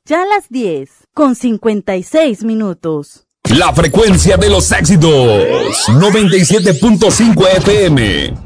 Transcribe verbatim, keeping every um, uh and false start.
Ya las diez, con cincuenta y seis minutos. La frecuencia de los éxitos, noventa y siete punto cinco F M.